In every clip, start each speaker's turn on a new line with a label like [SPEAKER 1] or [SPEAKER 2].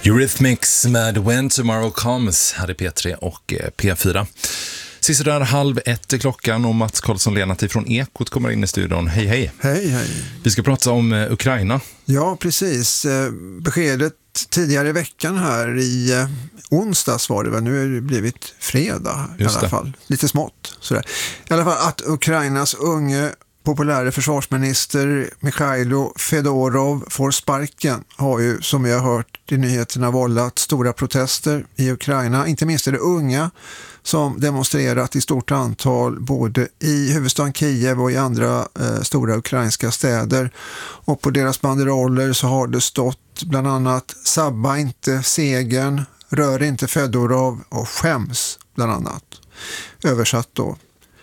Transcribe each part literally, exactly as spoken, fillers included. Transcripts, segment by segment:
[SPEAKER 1] Eurythmics med When Tomorrow Comes här i P tre och P fyra. Sista där halv ett klockan och Mats Karlsson-Lennart från Ekot kommer in i studion. Hej, hej.
[SPEAKER 2] Hej, hej.
[SPEAKER 1] Vi ska prata om eh, Ukraina.
[SPEAKER 2] Ja, precis. Beskedet tidigare i veckan här i eh, onsdags var det väl. Nu har det blivit fredag i
[SPEAKER 1] Just
[SPEAKER 2] alla
[SPEAKER 1] det.
[SPEAKER 2] fall. Lite smått. Sådär. I alla fall att Ukrainas unge populära försvarsminister Mikhailo Fedorov får sparken har ju, som vi har hört i nyheterna, vållat stora protester i Ukraina. Inte minst är det unga som demonstrerat i stort antal både i huvudstaden Kiev och i andra eh, stora ukrainska städer. Och på deras banderoller så har det stått bland annat "Sabba inte segern", "Rör inte Fedorov" och "Skäms" bland annat. Översatt då.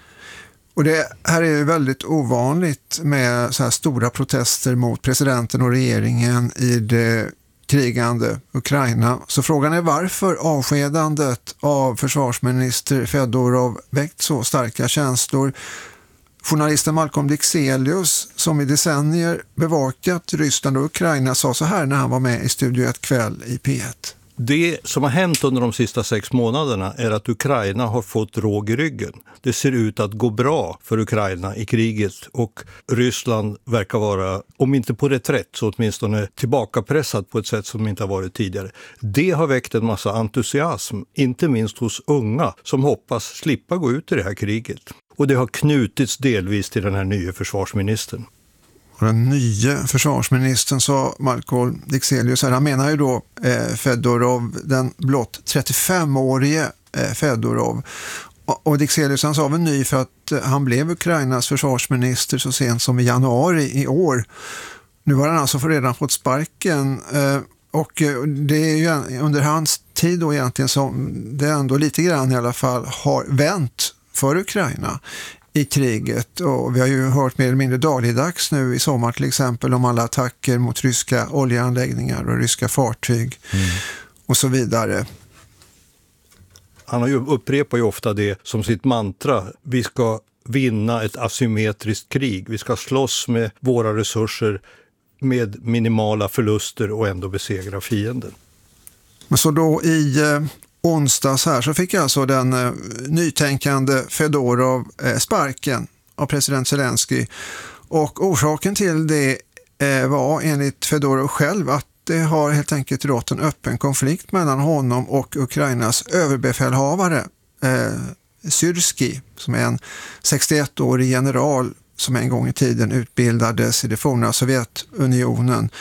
[SPEAKER 2] Och det här är ju väldigt ovanligt med så här stora protester mot presidenten och regeringen i det krigande Ukraina. Så frågan är varför avskedandet av försvarsminister Fedorov väckt så starka känslor. Journalisten Malcolm Dixelius, som i decennier bevakat Ryssland och Ukraina, sa så här när han var med i Studio ett kväll i P ett.
[SPEAKER 3] Det som har hänt under de sista sex månaderna är att Ukraina har fått råg i ryggen. Det ser ut att gå bra för Ukraina i kriget och Ryssland verkar vara, om inte på reträtt så åtminstone tillbakapressat på ett sätt som inte har varit tidigare. Det har väckt en massa entusiasm, inte minst hos unga som hoppas slippa gå ut i det här kriget. Och det har knutits delvis till den här nya försvarsministern.
[SPEAKER 2] Och den nya försvarsministern, sa Malcolm Dixelius, han menar ju då eh, Fedorov, den blott trettiofemårige eh, Fedorov. Och, och Dixelius, han sa väl ny för att eh, han blev Ukrainas försvarsminister så sent som i januari i år. Nu har han alltså för redan fått sparken eh, och eh, det är ju under hans tid då egentligen som det ändå lite grann i alla fall har vänt för Ukraina i kriget, och vi har ju hört mer eller mindre dagligdags nu i sommar till exempel om alla attacker mot ryska oljeanläggningar och ryska fartyg mm. och så vidare.
[SPEAKER 3] Han har ju upprepar ju ofta det som sitt mantra: vi ska vinna ett asymmetriskt krig, vi ska slåss med våra resurser med minimala förluster och ändå besegra fienden.
[SPEAKER 2] Men så då i eh... onsdags här så fick alltså den eh, nytänkande Fedorov eh, sparken av president Zelensky, och orsaken till det eh, var enligt Fedorov själv att det har helt enkelt rått en öppen konflikt mellan honom och Ukrainas överbefälhavare eh, Syrskij, som är en sextioettårig general som en gång i tiden utbildades i det forna Sovjetunionen.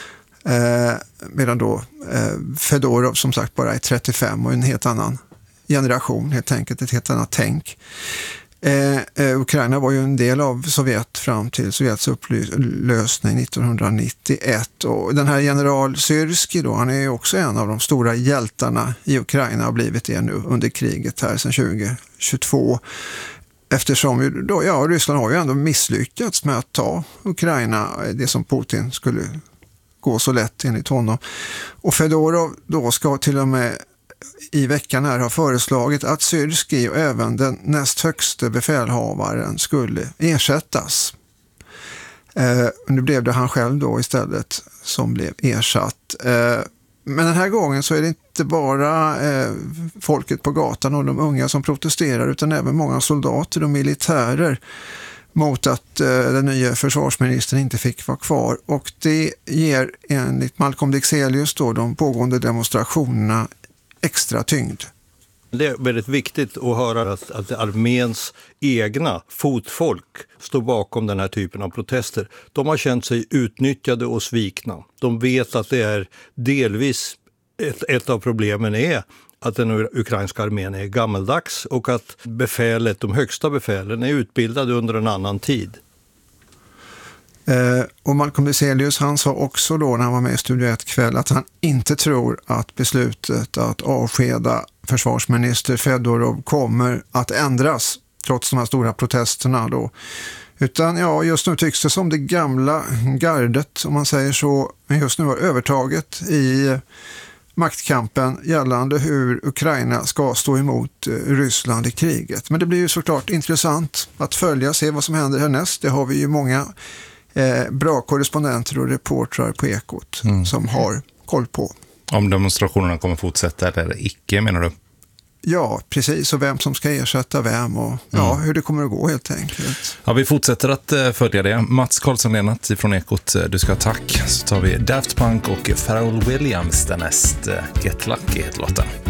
[SPEAKER 2] Eh, medan då eh, Fedorov som sagt bara är trettiofem och en helt annan generation, helt enkelt ett helt annat tänk. Eh, eh, Ukraina var ju en del av Sovjet fram till Sovjets upplösning nittonhundranittioett, och den här general Syrskij då, han är ju också en av de stora hjältarna i Ukraina och har blivit det nu under kriget här sedan tjugohundratjugotvå. Eftersom ju då, ja, Ryssland har ju ändå misslyckats med att ta Ukraina, det som Putin skulle gå så lätt enligt honom. Och Fedorov då ska till och med i veckan här ha föreslagit att Syrskij och även den näst högste befälhavaren skulle ersättas. Eh, nu blev det han själv då istället som blev ersatt. Eh, men den här gången så är det inte bara eh, folket på gatan och de unga som protesterar, utan även många soldater och militärer mot att eh, den nya försvarsministern inte fick vara kvar, och det ger enligt Malcolm Dixelius då de pågående demonstrationerna extra tyngd.
[SPEAKER 3] Det är väldigt viktigt att höra att, att arméns egna fotfolk står bakom den här typen av protester. De har känt sig utnyttjade och svikna. De vet att det är delvis ett, ett av problemen är att den ukrainska armén är gammaldags och att befälet, de högsta befälen är utbildade under en annan tid.
[SPEAKER 2] Eh, och Malcolm Dixelius, han sa också då när han var med i Studio ett kväll att han inte tror att beslutet att avskeda försvarsminister Fedorov kommer att ändras trots de här stora protesterna då. Utan ja, just nu tycks det som det gamla gardet, om man säger så, just nu har övertaget i maktkampen gällande hur Ukraina ska stå emot Ryssland i kriget. Men det blir ju såklart intressant att följa, se vad som händer härnäst. Det har vi ju många eh, bra korrespondenter och reportrar på Ekot mm. som har koll på.
[SPEAKER 1] Om demonstrationerna kommer fortsätta eller icke, menar du?
[SPEAKER 2] Ja, precis. Och vem som ska ersätta vem och ja, hur det kommer att gå helt enkelt.
[SPEAKER 1] Ja, vi fortsätter att uh, följa det. Mats Karlsson-Lennart från Ekot, du ska ha tack. Så tar vi Daft Punk och Pharrell Williams därnäst. Uh, Get Lucky heter låten.